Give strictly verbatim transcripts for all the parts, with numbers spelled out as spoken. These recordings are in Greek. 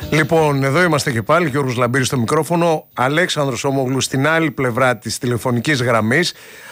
Λοιπόν, εδώ είμαστε και πάλι, Γιώργος Λαμπύρης στο μικρόφωνο, Αλέξανδρος Ομόγλου στην άλλη πλευρά της τηλεφωνικής γραμμής.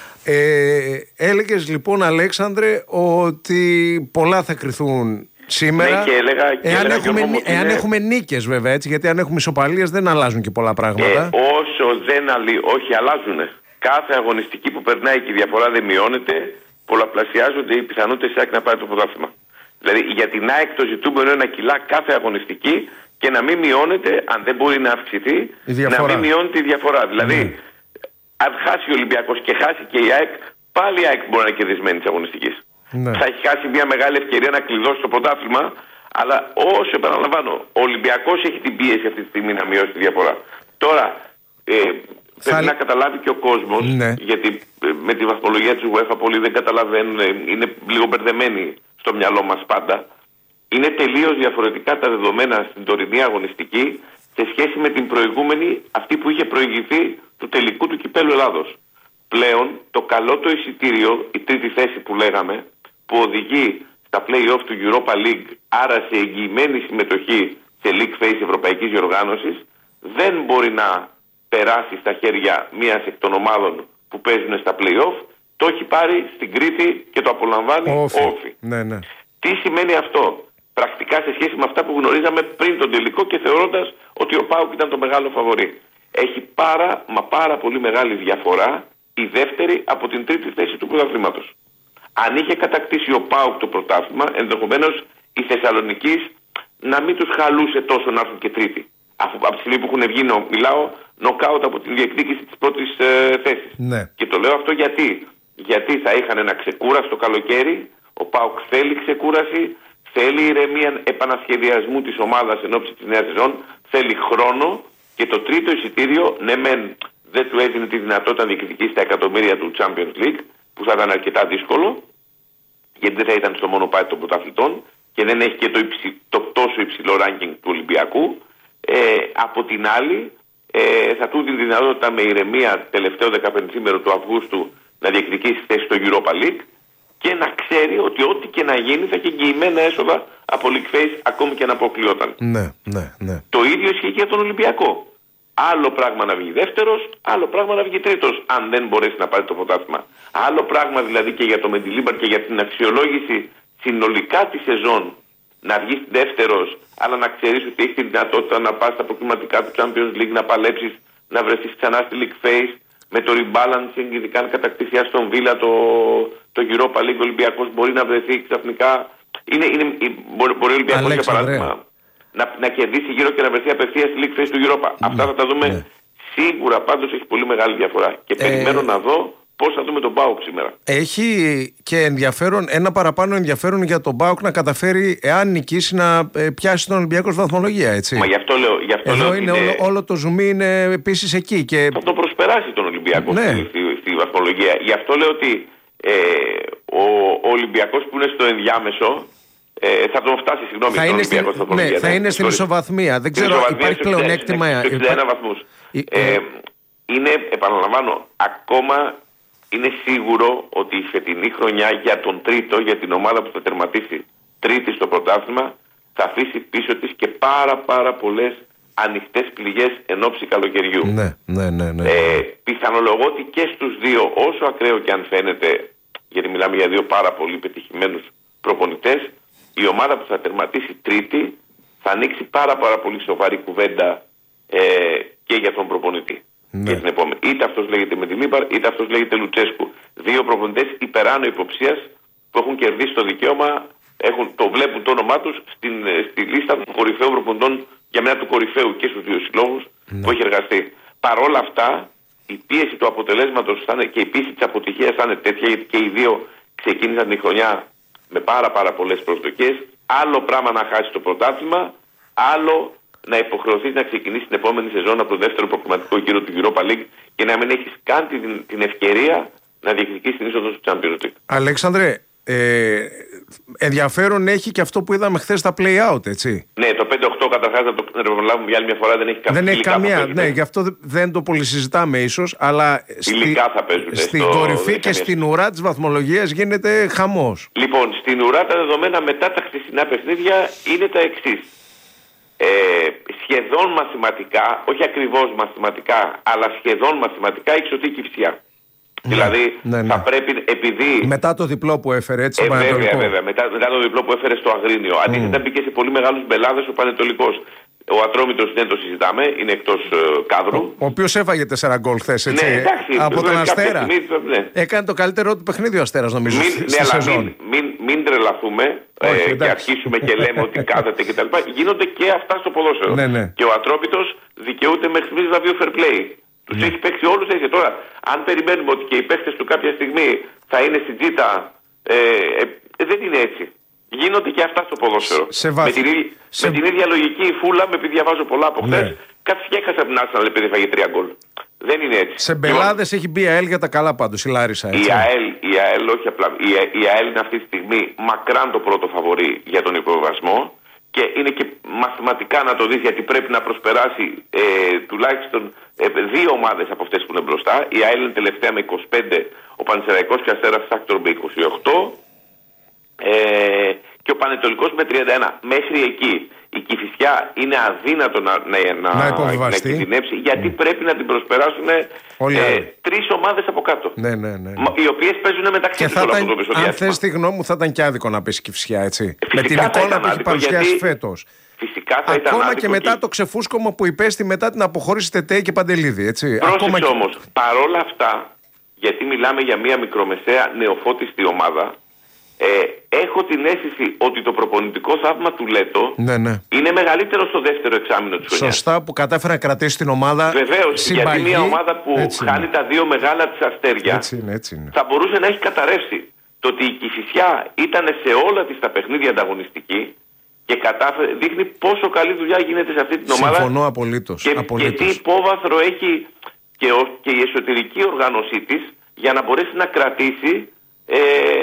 Ε, έλεγες λοιπόν, Αλέξανδρε, ότι πολλά θα κρυθούν σήμερα. Ναι, και έλεγα, και εάν, έλεγα, έχουμε, Γιώργο, εάν είναι... έχουμε νίκες βέβαια, έτσι, γιατί αν έχουμε ισοπαλίες δεν αλλάζουν και πολλά πράγματα. Ε, όσο δεν αλλή, όχι αλλάζουν. Κάθε αγωνιστική που περνάει και η διαφορά δεν μειώνεται, πολλαπλασιάζονται οι πιθανότητες της ΑΕΚ να πάρει το πρωτάθλημα. Δηλαδή για την ΑΕΚ το ζητούμενο είναι να κυλά κάθε αγωνιστική και να μην μειώνεται, αν δεν μπορεί να αυξηθεί, να μην μειώνεται η διαφορά. Δηλαδή, mm. αν χάσει ο Ολυμπιακός και χάσει και η ΑΕΚ, πάλι η ΑΕΚ μπορεί να είναι κερδισμένη της αγωνιστικής. Mm. Θα έχει χάσει μια μεγάλη ευκαιρία να κλειδώσει το πρωτάθλημα, αλλά όσο επαναλαμβάνω, ο Ολυμπιακός έχει την πίεση αυτή τη στιγμή να μειώσει τη διαφορά. Τώρα, ε, θα... πρέπει να καταλάβει και ο κόσμος, mm. γιατί ε, με τη βαθμολογία της UEFA πολλοί δεν καταλαβαίνουν, ε, είναι λίγο μπερδεμένοι στο μυαλό μας πάντα. Είναι τελείως διαφορετικά τα δεδομένα στην τωρινή αγωνιστική σε σχέση με την προηγούμενη, αυτή που είχε προηγηθεί του τελικού του Κυπέλλου Ελλάδος. Πλέον το καλό το εισιτήριο, η τρίτη θέση που λέγαμε, που οδηγεί στα play-off του Europa League, άρα σε εγγυημένη συμμετοχή σε League Phase Ευρωπαϊκής Διοργάνωσης, δεν μπορεί να περάσει στα χέρια μίας εκ των ομάδων που παίζουν στα play-off. Το έχει πάρει στην Κρήτη και το απολαμβάνει ο Όφη. Ναι, ναι. Τι σημαίνει αυτό? Πρακτικά σε σχέση με αυτά που γνωρίζαμε πριν τον τελικό και θεωρώντας ότι ο ΠΑΟΚ ήταν το μεγάλο φαβορί. Έχει πάρα μα πάρα πολύ μεγάλη διαφορά η δεύτερη από την τρίτη θέση του πρωταθλήματος. Αν είχε κατακτήσει ο ΠΑΟΚ το πρωτάθλημα, ενδεχομένως η Θεσσαλονικής να μην τους χαλούσε τόσο να έρθουν και τρίτη. Αφού από τη στιγμή που έχουν βγει, μιλάω, νοκάουτ από την διεκδίκηση της πρώτης ε, θέσης. Ναι. Και το λέω αυτό γιατί. Γιατί θα είχαν ένα ξεκούραστο καλοκαίρι, ο ΠΑΟΚ θέλει ξεκούραση, θέλει ηρεμία επανασχεδιασμού της ομάδας εν ώψη της νέας σεζόν, θέλει χρόνο και το τρίτο εισιτήριο, ναι μεν δεν του έδινε τη δυνατότητα να διεκδικήσει τα εκατομμύρια του Champions League, που θα ήταν αρκετά δύσκολο, γιατί δεν θα ήταν στο μονοπάτι των πρωταθλητών και δεν έχει και το, υψη, το τόσο υψηλό ranking του Ολυμπιακού. Ε, από την άλλη, ε, θα του δίνει τη δυνατότητα με ηρεμία τελευταίο δεκαπεντήμερο του Αυγούστου να διεκδικήσει θέση στο Europa League και να ξέρει ότι ό,τι και να γίνει θα έχει εγγυημένα έσοδα από League Phase ακόμη και να αποκλειόταν. Ναι, ναι, ναι. Το ίδιο ισχύει και για τον Ολυμπιακό. Άλλο πράγμα να βγει δεύτερος, άλλο πράγμα να βγει τρίτος, αν δεν μπορέσει να πάρει το πρωτάθλημα. Άλλο πράγμα δηλαδή και για το Μεντιλίμπαρ και για την αξιολόγηση συνολικά τη σεζόν να βγει δεύτερος, αλλά να ξέρεις ότι έχει τη δυνατότητα να πας στα προκριματικά του Champions League, να παλέψεις, να βρεθείς ξανά στη League Phase. Με το rebalancing, ειδικά αν κατακτήσει στον Βίλα το, το Europa League, ο Ολυμπιακός μπορεί να βρεθεί ξαφνικά. Είναι, είναι, μπορεί, μπορεί ο Ολυμπιακός για παράδειγμα να, να κερδίσει γύρω και να βρεθεί απευθείας στη League Phase του Europa. Ναι, αυτά θα τα δούμε ναι. Σίγουρα, πάντως έχει πολύ μεγάλη διαφορά. Και ε... περιμένω να δω πώς θα δούμε τον ΠΑΟΚ σήμερα. Έχει και ενδιαφέρον, ένα παραπάνω ενδιαφέρον για τον ΠΑΟΚ να καταφέρει, εάν νικήσει, να πιάσει τον Ολυμπιακό στη βαθμολογία, έτσι. Μα γι' αυτό λέω. Γι αυτό Εδώ λέω είναι, είναι... Όλο, όλο το ζουμί είναι επίσης εκεί. Και... θα τον προσπεράσει τον Ολυμπιακό ναι. στη, στη, στη βαθμολογία. Γι' αυτό λέω ότι ε, ο, ο Ολυμπιακός που είναι στο ενδιάμεσο ε, θα τον φτάσει, συγγνώμη, θα είναι στην, ναι, θα είναι στην ισοβαθμία. Δεν ξέρω, υπάρχει πλεονέκτημα. εξήντα ένα βαθμούς. Ε, είναι, επαναλαμβάνω, ακόμα είναι σίγουρο ότι η φετινή χρονιά για τον τρίτο, για την ομάδα που θα τερματίσει τρίτη στο πρωτάθλημα, θα αφήσει πίσω της και πάρα πάρα πολλές ανοιχτές πληγές εν ώψη καλοκαιριού. Ναι, ναι, ναι, ναι. Ε, πιθανολογώ ότι και στους δύο, όσο ακραίο και αν φαίνεται, γιατί μιλάμε για δύο πάρα πολύ πετυχημένους προπονητές, η ομάδα που θα τερματίσει τρίτη θα ανοίξει πάρα πάρα πολύ σοβαρή κουβέντα ε, και για τον προπονητή. Ναι. Για την επόμενη. Είτε αυτός λέγεται Μεντιλίμπαρ, είτε αυτός λέγεται Λουτσέσκου. Δύο προπονητές υπεράνω υποψίας που έχουν κερδίσει το δικαίωμα, έχουν, το βλέπουν το όνομά τους στην, στη λίστα των κορυφαίων προπονητών, για μένα του κορυφαίου και στους δύο συλλόγους ναι. που έχει εργαστεί. Παρ' όλα αυτά, η πίεση του αποτελέσματος θα είναι, και η πίεση της αποτυχίας θα είναι τέτοια, γιατί και οι δύο ξεκίνησαν τη χρονιά με πάρα πάρα πολλές προσδοκίες. Άλλο πράγμα να χάσει το πρωτάθλημα, άλλο να υποχρεωθείς να ξεκινήσεις την επόμενη σεζόν από το δεύτερο προκριματικό γύρο του Europa League και να μην έχεις καν την, την ευκαιρία να διεκδικήσεις την είσοδο στο Champions League. Αλέξανδρε, ε, ενδιαφέρον έχει και αυτό που είδαμε χθες στα play-out, έτσι. Ναι, το πέντε οκτώ καταρχάς να το επαναλάβουμε για άλλη μια φορά, δεν έχει καμία. Δεν έχει καμία, ναι, γι' αυτό δεν το πολυσυζητάμε ίσως, αλλά στη, θα παίζουν, στην στο, κορυφή και στην ουρά της βαθμολογίας γίνεται χαμός. Λοιπόν, στην ουρά τα δεδομένα μετά τα χθεσινά παιχνίδια είναι τα εξής. ε, σχεδόν μαθηματικά, όχι ακριβώς μαθηματικά, αλλά σχεδόν μαθηματικά έχει σωθεί η Κηφισιά. Ναι, δηλαδή ναι, ναι. θα πρέπει, επειδή. Μετά το διπλό που έφερε, έτσι. Ε, βέβαια, βέβαια. Μετά, μετά το διπλό που έφερε στο Αγρίνιο. Mm. Αντίθετα, μπήκε σε πολύ μεγάλους μπελάδες ο Πανετολικός. Ο Ατρόμητος δεν το συζητάμε, είναι εκτός ε, κάδρου. Ο, ο οποίος έφαγε τέσσερα γκολ χθες, έτσι. Ναι, εντάξει, από τον Αστέρα. Στιγμή, ναι. Έκανε το καλύτερο του παιχνίδι ο Αστέρας, νομίζω. Μην, στη ναι, σεζόν. Μην, μην, μην τρελαθούμε Όχι, ε, και αρχίσουμε και λέμε ότι κάθεται κτλ. Γίνονται και αυτά στο ποδόσφαιρο. Ναι, ναι. Και ο Ατρόμητος δικαιούται μέχρι στιγμής βραβείο fair play. Τους ναι. έχει παίξει όλους έτσι. Τώρα, αν περιμένουμε ότι και οι παίχτες του κάποια στιγμή θα είναι στην τζίτα, ε, ε, δεν είναι έτσι. Γίνονται και αυτά στο ποδόσφαιρο. Σε βάθη... με, την, σε... με την ίδια λογική η Φούλα, επειδή διαβάζω πολλά από χθες, ναι. κάτσε και έχασε από την Arsenal επειδή έφαγε τρία γκολ. Δεν είναι έτσι. Σε μπελάδες έχει μπει η ΑΕΛ για τα καλά πάντως, η Λάρισα. Η ΑΕΛ, η ΑΕΛ, όχι απλά. Η, η ΑΕΛ είναι αυτή τη στιγμή μακράν το πρώτο φαβορί για τον υποβιβασμό και είναι και μαθηματικά να το δεις, γιατί πρέπει να προσπεράσει ε, τουλάχιστον ε, δύο ομάδες από αυτές που είναι μπροστά. Η ΑΕΛ είναι τελευταία με είκοσι πέντε, ο Πανσεραϊκός και ο Αστέρας Φάκτορ με είκοσι οκτώ. Ε, και ο Πανετολικός με τριάντα ένα. Μέχρι εκεί η Κηφισιά είναι αδύνατο να, να, να, να, να κινδυνεύσει, γιατί mm. πρέπει να την προσπεράσουν ε, τρεις ομάδες από κάτω. Ναι, ναι, ναι, ναι. Οι οποίες παίζουν μεταξύ τους όλα αυτό το μεσοδιάστημα. Αν θες τη γνώμη μου, θα ήταν και άδικο να πέσει Κηφισιά, έτσι. Φυσικά με την εικόνα που έχει παρουσιάσει φέτος. Φυσικά θα ήταν ακόμα άδικο και μετά και... το ξεφούσκωμα που υπέστη μετά την αποχώρηση Τετέ και Παντελίδη, έτσι. Πρόσεξε ακόμα... όμως, παρόλα αυτά, γιατί μιλάμε για μια μικρομεσαία νεοφώτιστη ομάδα. Ε, έχω την αίσθηση ότι το προπονητικό θαύμα του Λέτο ναι, ναι. είναι μεγαλύτερο στο δεύτερο εξάμηνο της χρονιάς. Σωστά, που κατάφερε να κρατήσει την ομάδα. Βεβαίως, γιατί μια ομάδα που έτσι χάνει είναι. τα δύο μεγάλα της αστέρια έτσι είναι, έτσι είναι. θα μπορούσε να έχει καταρρεύσει. Το ότι η Κηφισιά ήταν σε όλα της τα παιχνίδια ανταγωνιστική και κατάφερε, δείχνει πόσο καλή δουλειά γίνεται σε αυτή την ομάδα. Συμφωνώ απολύτως. Και, απολύτως. και τι υπόβαθρο έχει και, ο, και η εσωτερική οργάνωσή της για να μπορέσει να κρατήσει Ε,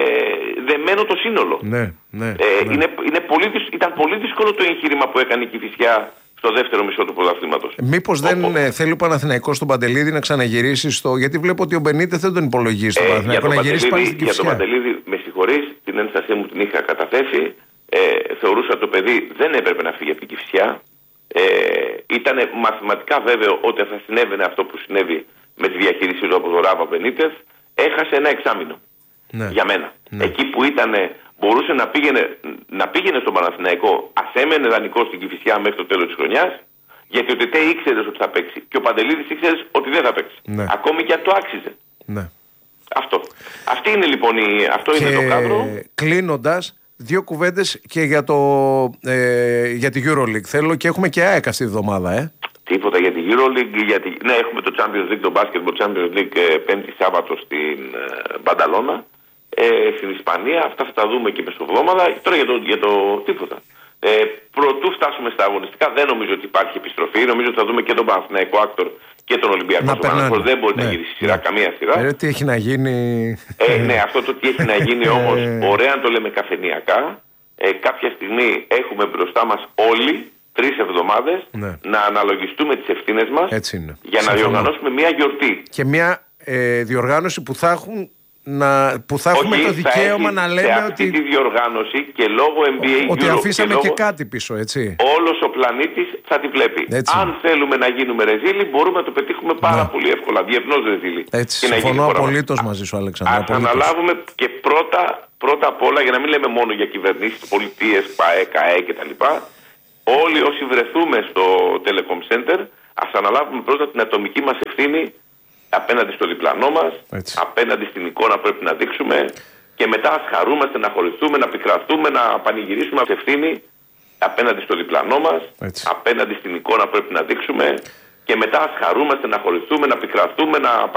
δεμένο το σύνολο. Ναι, ναι, ε, ναι. Είναι, είναι πολύ, ήταν πολύ δύσκολο το εγχείρημα που έκανε η Κηφισιά στο δεύτερο μισό του πρωταθλήματος. Μήπως δεν ε, θέλει ο Παναθηναϊκός στον Παντελίδη να ξαναγυρίσει στο. Γιατί βλέπω ότι ο Μπενίτες δεν τον υπολογίζει στον ε, Παναθηναϊκό να γυρίσει πάλι στην Κηφισιά. Για τον Παντελίδη, με συγχωρείς, την ένστασή μου την είχα καταθέσει. Ε, θεωρούσα το παιδί δεν έπρεπε να φύγει από την Κηφισιά. Ε, ήταν μαθηματικά βέβαιο ότι θα συνέβαινε αυτό που συνέβη με τη διαχείριση του από τον Ράβα Μπενίτες. Έχασε ένα εξάμηνο. Ναι. Για μένα. Ναι. Εκεί που ήταν, μπορούσε να πήγαινε, να πήγαινε στον Παναθηναϊκό, ας έμενε δανεικό στην Κηφισιά μέχρι το τέλος της χρονιάς, γιατί ο Τετέ ήξερες ότι θα παίξει και ο Παντελίδης ήξερες ότι δεν θα παίξει. Ναι. Ακόμη και αν το άξιζε. Ναι. Αυτό. Αυτή είναι λοιπόν η, αυτό και είναι το κάδρο. Κλείνοντας, δύο κουβέντες και για, το, ε, για τη EuroLeague. Θέλω και έχουμε και ΑΕΚ αυτή τη βδομάδα, ε. Τίποτα για τη EuroLeague, για τη... ναι, έχουμε το Champions League, το Basketball Champions League ε, πέμπτη Σάββατο στην ε, Μπανταλώνα, ε, στην Ισπανία. Αυτά θα τα δούμε και μεσοβδόμαδα. Και τώρα για το, για το τίποτα. Ε, προτού φτάσουμε στα αγωνιστικά, δεν νομίζω ότι υπάρχει επιστροφή. Νομίζω ότι θα δούμε και τον Παναθηναϊκό Άκτορ και τον Ολυμπιακό. Ο Παναθηναϊκός δεν μπορεί ναι, να γυρίσει σειρά, ναι. καμία σειρά. Ε, τι έχει να γίνει. Ε, ναι, αυτό το τι έχει να γίνει όμως, ωραία να το λέμε καφενειακά. Ε, κάποια στιγμή έχουμε μπροστά μας όλοι. Τρεις εβδομάδες ναι. να αναλογιστούμε τις ευθύνες μας για Συμφωνώ. να διοργανώσουμε μια γιορτή. Και μια ε, διοργάνωση που θα, έχουν, να, που θα έχουμε Όχι, το δικαίωμα να λέμε σε ότι... αυτή τη διοργάνωση και λόγω N B A ότι Europe αφήσαμε και, και λόγω, κάτι πίσω, έτσι. Όλος ο πλανήτης θα τη βλέπει. Έτσι. Αν θέλουμε να γίνουμε ρεζίλοι, μπορούμε να το πετύχουμε πάρα ναι. πολύ εύκολα. Διευνώς ρεζίλοι. Έτσι, συμφωνώ απολύτως μαζί σου, Αλέξανδρο. Ας αναλάβουμε και πρώτα, πρώτα απ' όλα, για να μην λέμε μόνο για κυβερνήσεις, πολιτείες, ΠΑΕ, ΚΑΕ κτλ. Όλοι όσοι βρεθούμε στο Telecom Center, ας αναλάβουμε πρώτα την ατομική μας ευθύνη απέναντι στο διπλανό μας, Έτσι. απέναντι στην εικόνα που πρέπει να δείξουμε και μετά ας χαρούμαστε, να χωριστούμε, να πικραστούμε, να πανηγυρίσουμε αυτή ευθύνη απέναντι στο διπλανό μας, Έτσι. απέναντι στην εικόνα που πρέπει να δείξουμε και μετά ας χαρούμαστε, να χωριστούμε, να πικραστούμε, να